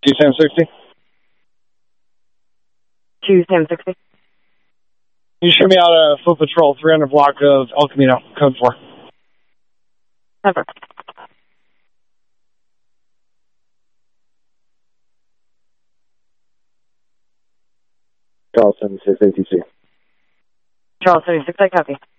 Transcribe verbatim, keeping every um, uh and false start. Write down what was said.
two seven sixty. two seven sixty. You should be out of Foot Patrol, three hundred block of El Camino, code four. Over. Charles seventy-six A T C. Charles seventy-six, I copy.